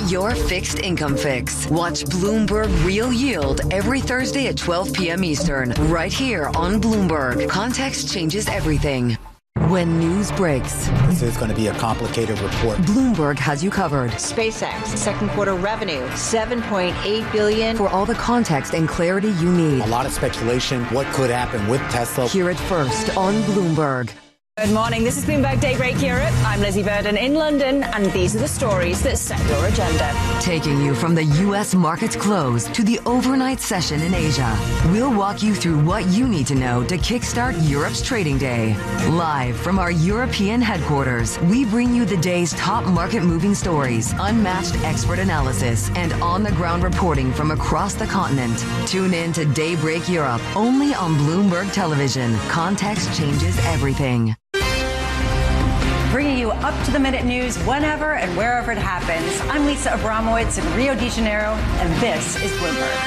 your fixed income fix. Watch Bloomberg Real Yield every Thursday at 12 p.m. Eastern, right here on Bloomberg. Context changes everything. When news breaks, this is going to be a complicated report. Bloomberg has you covered. SpaceX, second quarter revenue, $7.8 billion. For all the context and clarity you need. A lot of speculation, what could happen with Tesla. Hear it first on Bloomberg. Good morning. This is Bloomberg Daybreak Europe. I'm Lizzie Burden in London, and these are the stories that set your agenda. Taking you from the U.S. markets close to the overnight session in Asia, we'll walk you through what you need to know to kickstart Europe's trading day. Live from our European headquarters, we bring you the day's top market-moving stories, unmatched expert analysis, and on-the-ground reporting from across the continent. Tune in to Daybreak Europe, only on Bloomberg Television. Context changes everything. Bringing you up-to-the-minute news whenever and wherever it happens. I'm Lisa Abramowitz in Rio de Janeiro, and this is Bloomberg.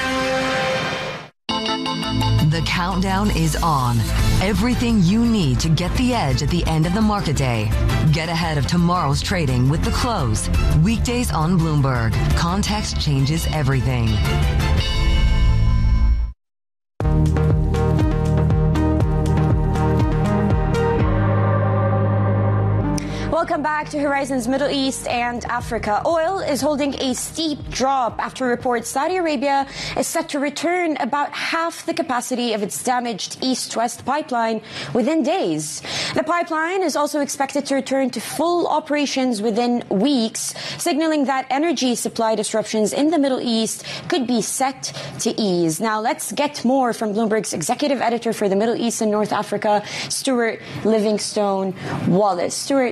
The countdown is on. Everything you need to get the edge at the end of the market day. Get ahead of tomorrow's trading with The Close. Weekdays on Bloomberg. Context changes everything. Welcome back to Horizons Middle East and Africa. Oil is holding a steep drop after reports Saudi Arabia is set to return about half the capacity of its damaged East-West pipeline within days. The pipeline is also expected to return to full operations within weeks, signaling that energy supply disruptions in the Middle East could be set to ease. Now, let's get more from Bloomberg's executive editor for the Middle East and North Africa, Stuart Livingstone Wallace. Stuart,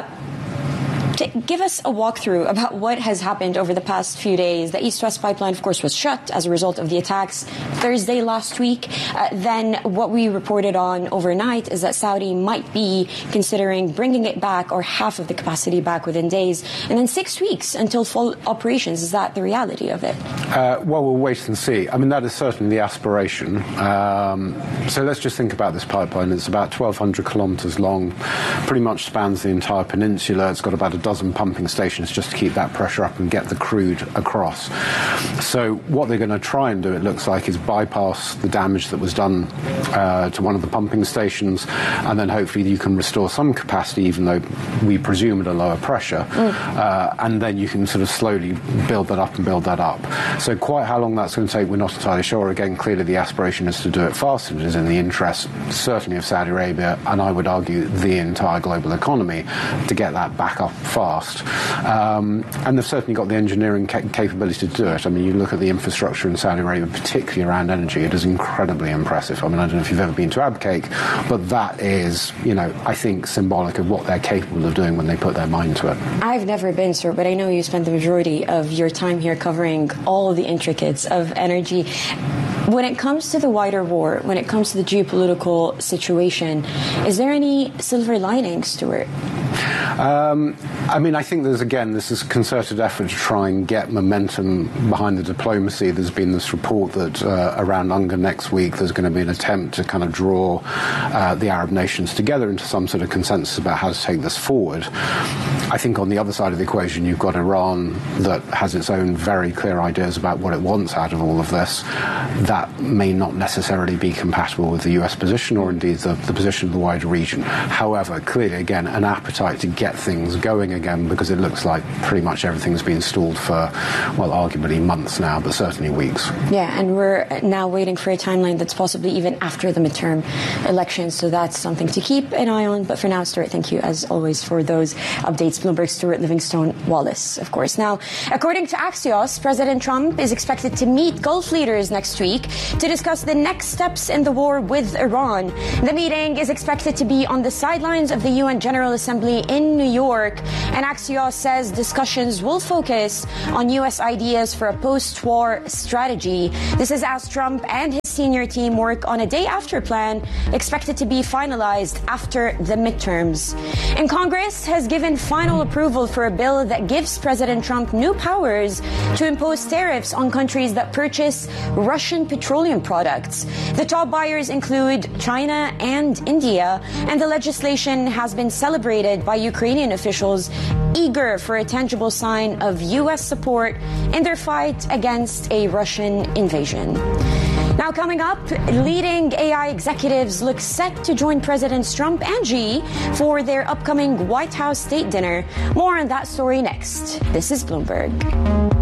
give us a walkthrough about what has happened over the past few days. The East-West pipeline, of course, was shut as a result of the attacks Thursday last week. Then what we reported on overnight is that Saudi might be considering bringing it back, or half of the capacity back, within days. And then 6 weeks until full operations. Is that the reality of it? Well, we'll wait and see. I mean, that is certainly the aspiration. So let's just think about this pipeline. It's about 1,200 kilometres long, pretty much spans the entire peninsula. It's got about a dozen pumping stations just to keep that pressure up and get the crude across. So what they're going to try and do, it looks like, is bypass the damage that was done to one of the pumping stations, and then hopefully you can restore some capacity, even though we presume at a lower pressure, and then you can sort of slowly build that up and build that up. So quite how long that's going to take, we're not entirely sure. Again, clearly the aspiration is to do it fast. It is in the interest, certainly, of Saudi Arabia, and I would argue the entire global economy, to get that back up fast. And they've certainly got the engineering capability to do it. I mean, you look at the infrastructure in Saudi Arabia, particularly around energy, it is incredibly impressive. I mean, I don't know if you've ever been to Abqaiq, but that is, you know, I think symbolic of what they're capable of doing when they put their mind to it. I've never been, sir, but I know you spent the majority of your time here covering all the intricacies of energy. When it comes to the wider war, when it comes to the geopolitical situation, is there any silver lining, Stuart? I mean, I think there's, again, this is a concerted effort to try and get momentum behind the diplomacy. There's been this report that around UNGA next week there's going to be an attempt to kind of draw the Arab nations together into some sort of consensus about how to take this forward. I think on the other side of the equation you've got Iran that has its own very clear ideas about what it wants out of all of this. That may not necessarily be compatible with the US position, or indeed the position of the wider region. However, clearly, again, an appetite to get things going again, because it looks like pretty much everything's been stalled for, well, arguably months now, but certainly weeks. Yeah, and we're now waiting for a timeline that's possibly even after the midterm elections, so that's something to keep an eye on. But for now, Stuart, thank you, as always, for those updates. Bloomberg Stuart Livingstone Wallace, of course. Now, according to Axios, President Trump is expected to meet Gulf leaders next week to discuss the next steps in the war with Iran. The meeting is expected to be on the sidelines of the UN General Assembly in New York, and Axios says discussions will focus on U.S. ideas for a post-war strategy. This is as Trump and his senior team work on a day-after plan expected to be finalized after the midterms. And Congress has given final approval for a bill that gives President Trump new powers to impose tariffs on countries that purchase Russian petroleum products. The top buyers include China and India, and the legislation has been celebrated by Ukrainian officials eager for a tangible sign of U.S. support in their fight against a Russian invasion. Now coming up, leading AI executives look set to join Presidents Trump and Xi for their upcoming White House state dinner. More on that story next. This is Bloomberg.